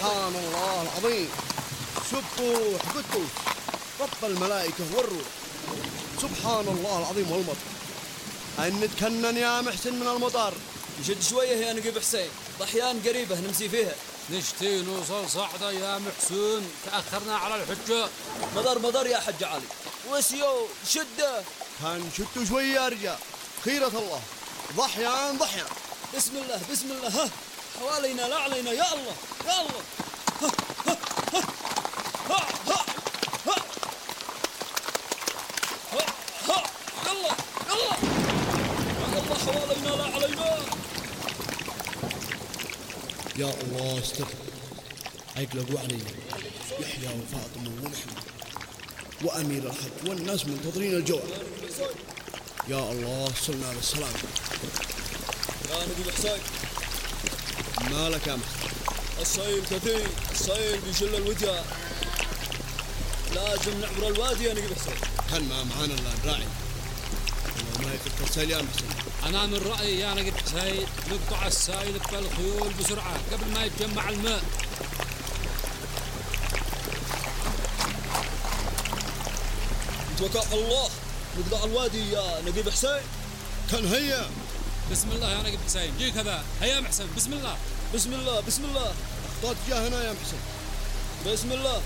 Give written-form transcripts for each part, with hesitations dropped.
سبحان الله العظيم. سبوح قدوس رب الملائكة والروح. سبحان الله العظيم والمطر. أن نتكنن يا محسن من المطر. نشد شوية يا نقيب حسين، ضحيان قريبة نمسي فيها. نشتي نوصل صعدة يا محسون، تأخرنا على الحجة. مضر يا حج علي. وسيو شدة. كان شدوا شوية يا رجال، خيرة الله. ضحيان. بسم الله. ها حوالينا لا علينا. يا الله ها يلا حوالينا لا علينا. يا الله استر. أقلقوا علي يحيى وفاطمة ومحمد وأمير الحج والناس منتظرين الجواب. يا الله صلنا على السلام. يا نقيب حسين، مالك يا محسن؟ السيل كثير، السيل بيشل الوديان، لازم نعبر الوادي يا نقيب حسين. كان ما معانا الا الراعي، ما يفك السيل يا محسن. أنا من رأيي يا نقيب حسين نقطع السايل بالخيول بسرعة قبل ما يتجمع الماء. نتوكل على الله نقطع الوادي يا نقيب حسين. كان هيا. بسم الله يا نقيب حسين، جيك هذا. هيا محسن، بسم الله. اخطأت جاه هنا يا محسن. بسم الله.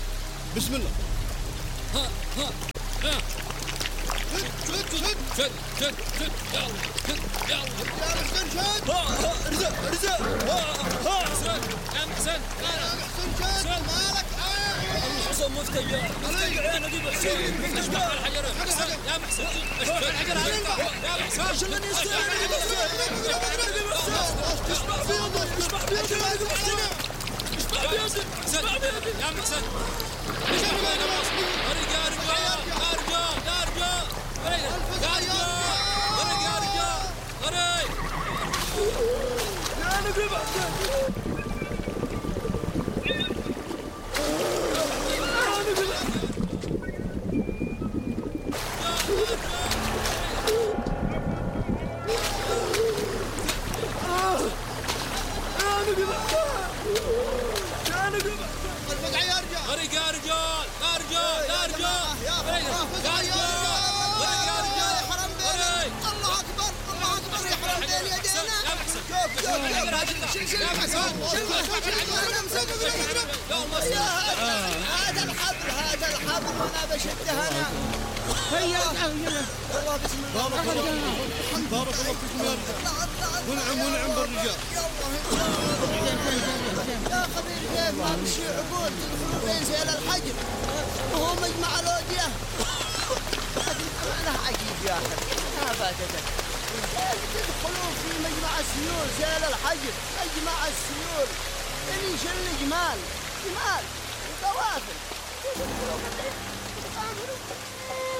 ها شد يلا ارزق يا محسن. مالك الحصان مفتقع يا نقيب حسين. اشبع الحجر يا محسن. اشبع الحجر يا محسن. شلني يستاهل يا نقيب حسين. اشبع بيدك يا نقيب حسين. اشبع بيدك يا محسن. يا نقيب حسين. غرق يا رجال. الله اكبر يحرم بين يدينا. هذا الحبل وانا بشده انا. هيا والله بسم الله. بارك الله فيكم يا رجال. ونعم بالرجال. يا خبير كيف ما بشي عقول تدخلوا بين سيل الحجر وهو مجمع الودية. معناها عجيب يا اخي. ما فاتتك تدخلوا في مجمع السيول سيل الحجر. مجمع السيول اللي يشل جمال وقوافل.